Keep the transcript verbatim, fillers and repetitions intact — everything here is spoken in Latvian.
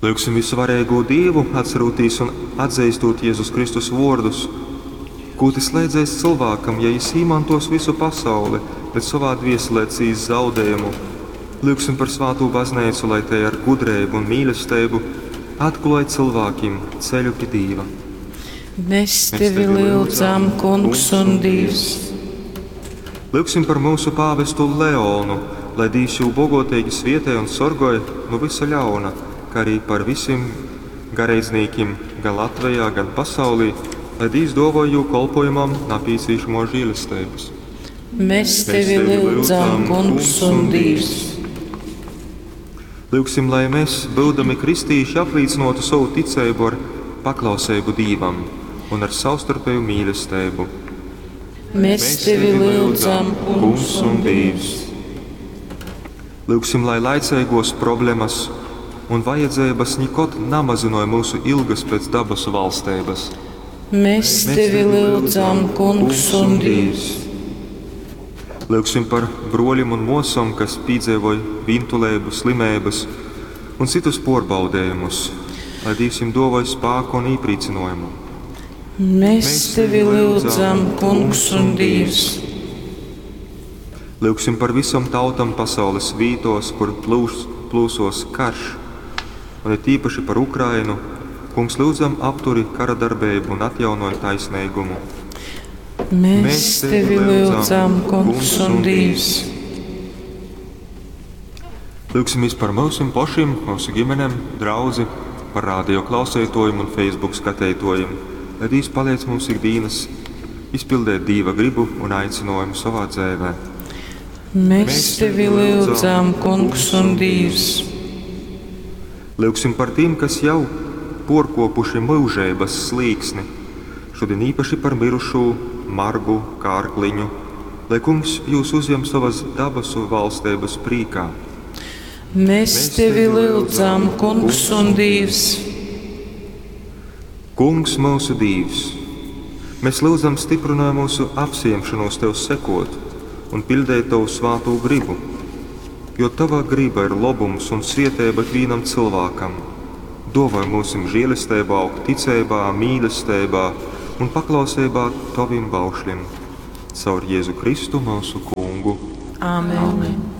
Lūksim visvarēgo Dievu, atcerotīs un atzīstot Jēzus Kristus vārdus, ko tas slēdzēs cilvēkam, ja viņš izmantos visu pasauli, bet savā dvieselē cīs zaudējumu. Lūksim par svāto baznīcu, lai te ar gudrību un mīlestību atklāj cilvēkiem ceļu pie Dieva. Mēs tevi lūdzam, Kungs un Dievs. Lūksim par mūsu pāvestu Leonu, lai Dievs jau bogotīgi svietē un sorgoja no visa ļauna, kā arī par visiem garīdzniekiem gan Latvijā, gan pasaulī, lai Dievs dāvāj jū kalpojumam napīcīšamo žēlastības. Mēs tevi lūdzam, Kungs un Dievs. Lūksim, lai mēs, būdami kristīši, apliecinotu savu ticību ar paklausību Dievam un ar savstarpēju mīlestību. Mēs tevi lūdzam, Kungs un Dievs. Lūksim, lai laicīgos problēmas un vajadzības nekad namazināja mūsu ilgas pēc dabas valstības. Mēs tevi lūdzam, Kungs un Dievs. Lūksim par broļiem un mosām, kas piedzīvoja vientulību, slimības un citus pārbaudījumus, lai Dievs viņiem dāvāj spēku un iepriecinājumu. Mēs tevi lūdzam, Kungs un Dievs. Lūksim par visam tautam pasaules vītos, kur plūs, plūsos karš, un ir tīpaši par Ukrainu. Kungs, lūdzam, apturi kara darbību un atjaunoj taisnīgumu. Mēs tevi lūdzam, Kungs un Dievs. Lūksimies par mūsu pašiem, mūsu ģimenēm, draugi, par radio klausītājiem un Facebook skatītājiem, lai Dievs paliec mums ikdienas izpildīt Dieva gribu un aicinājumu savā dzīvē. Mēs tevi lūdzam, Kungs un Dievs. Lūksim par tiem, kas jau porkopuši mūžības slīksni, šodien īpaši par mirušo Margu Kārkliņu, lai Kungs jūs uzņem savas dabasu valstības prīkā. Mēs tevi lūdzam, Kungs un Dievs. Kungs mūsu Dievs, mēs lūdzam stiprināt mūsu apsiemšanos Tev sekot un pildīt Tavu svāto gribu, jo Tava griba ir labums un svētība ikvienam cilvēkam. Dāvāj mūsim žēlastībā, augt ticībā, mīlestībā un paklausībā Taviem baušļiem. Caur Jēzu Kristu mūsu Kungu. Āmen. Āmen.